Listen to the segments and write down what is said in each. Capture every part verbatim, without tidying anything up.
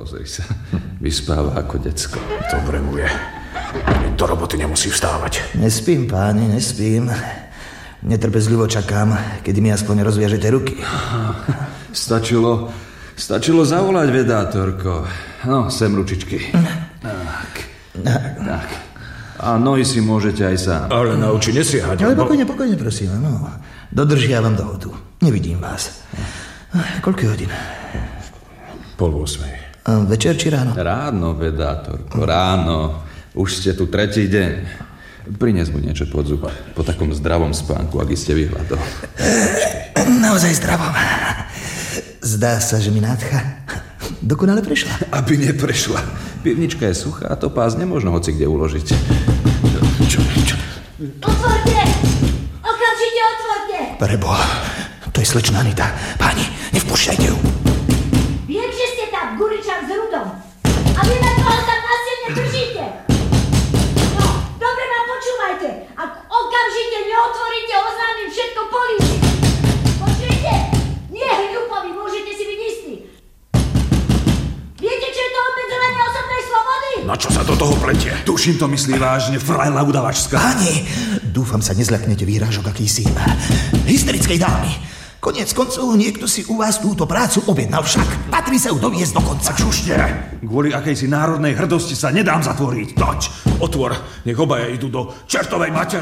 Pozri sa, vyspáva ako decko. Dobre mu je. Do roboty nemusí vstávať. Nespím, páni, nespím. Netrpezlivo čakám, kedy mi aspoň rozviažete ruky. Stačilo, stačilo zavolať, vedátorko. No, sem ručičky. Tak, tak. A nohy si môžete aj sám. Ale na oči nesiahať. Ale pokojne, pokojne, prosím. No. Dodržiavam dohodu. Nevidím vás. Koľko je hodín? Pol osmej. A večer či ráno? Ráno, vedátorko, ráno. Už ste tu tretí deň. Prines mu niečo pod zub. Po takom zdravom spánku, ak iste vyhľadol. Naozaj zdravom. Zdá sa, že mi nádcha dokonale prešla. Aby neprešla. Pivnička je suchá a to pás nemožno hoci kde uložiť. Čo, čo? Otvorte! Okamžite otvorte! Preboha, to je slečna Anita. Páni, nevpúšťajte ju. Viem, že ste tam, Guričan s Rudom. A vy na toho tam nasilne držíte. No, dobre ma počúvajte. Ak okamžite neotvoríte, oznámim všetko polícii. Počujete? Nie, hľupovi, môžete si byť istí. Viete, čo je to obmedzovanie osobnej slobody? Na čo sa do toho pletie? Tuším, to myslí vážne, frajla udavačská. Páni, dúfam sa nezľaknete výrážok akýsi hysterickej dámy. Koniec koncov niekto si u vás túto prácu objednal však. Patrí sa ju doviesť do konca. Čušne! Kvôli akejsi národnej hrdosti sa nedám zatvoriť. Dač, otvor, nech obaja idú do čertovej matere.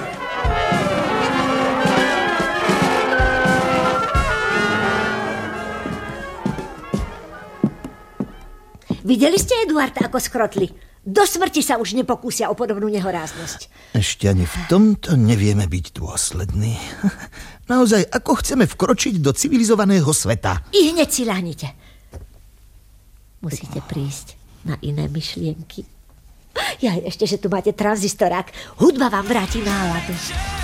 Videli ste Eduarda, ako skrotli? Do smrti sa už nepokúsia o podobnú nehoráznosť. Ešte ani v tomto nevieme byť dôslední. Naozaj, ako chceme vkročiť do civilizovaného sveta? I hneď si ľahnite. Musíte prísť na iné myšlienky. Ja ešte, že tu máte tranzistorák. Hudba vám vráti náladu.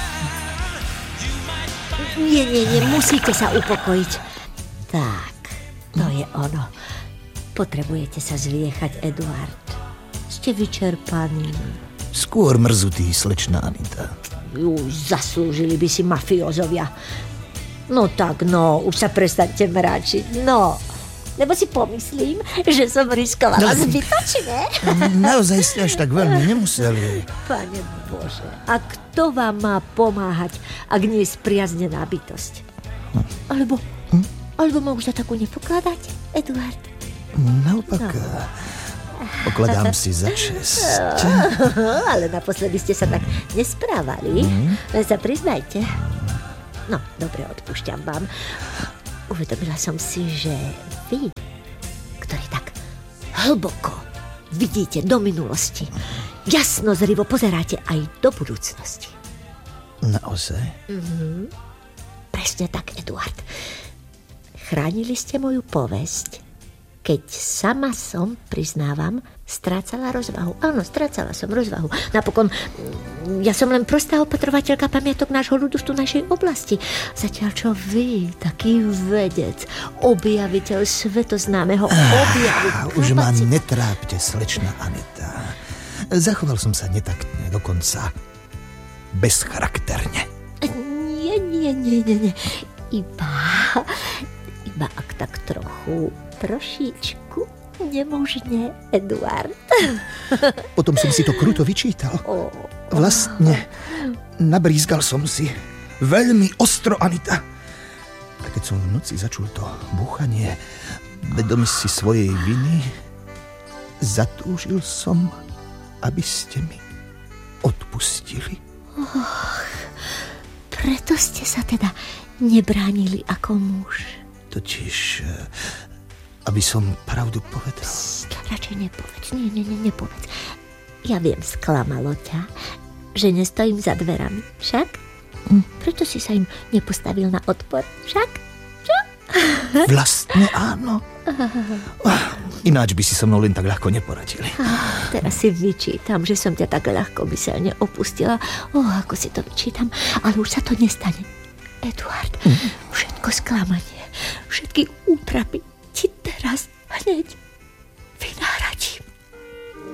Nie, nie, nie, musíte sa upokojiť. Tak, to je ono. Potrebujete sa zviechať, Eduard. Ste vyčerpaní. Skôr mrzutý, slečná Anita. Už zaslúžili by si mafiózovia. No tak, no, už sa prestaňte mračiť, no. Lebo si pomyslím, že som riskovala no, zbytočne. Naozaj ste až tak veľmi nemuseli. Pane Bože, a kto vám má pomáhať, ak nie je spriaznená bytosť? Hm. Alebo, hm? alebo ma už za takú nepokladáte, Eduard? Naopak, no. Pokladám si za česť. Ale naposledy ste sa tak nesprávali. Mm. Len sa priznajte. No, dobre, odpúšťam vám. Uvedomila som si, že vy, ktorí tak hlboko vidíte do minulosti, jasno zrivo pozeráte aj do budúcnosti. Naozaj? Mhm. Presne tak, Eduard. Chránili ste moju povesť, keď sama som, priznávam, strácala rozvahu. Áno, strácala som rozvahu. Napokon, ja som len prostá opatrovateľka pamiatok nášho ľudu v tu našej oblasti. Zatiaľ čo vy, taký vedec, objaviteľ svetoznámeho objavu. Ah, už ma netrápte, slečna Anita. Zachoval som sa netaktne, dokonca bezcharakterne. Nie, nie, nie, nie, nie. Iba, iba ak tak trochu trošičku nemožne, Eduard. Potom som si to kruto vyčítal. Vlastne nabrízgal som si veľmi ostro, Anita. A keď som v noci začul to búchanie, vedomý si svojej viny, zatúžil som, aby ste mi odpustili. Och, preto ste sa teda nebránili ako muž. Totiž, aby som pravdu povedal. Psst, radšej nepovedz, nie, nie, nie, nepovedz. Ja viem, sklamalo ťa, že nestojím za dverami, však? Hm. Preto si sa im nepostavil na odpor, však? Čo? Vlastne áno. Ináč by si so mnou len tak ľahko neporadili. Ah, teraz si vyčítam, že som ťa tak ľahkomyselne opustila. Oh, ako si to vyčítam, ale už sa to nestane. Eduard, hm. všetko sklamanie, všetky útrapy ti teraz hneď vynáradím.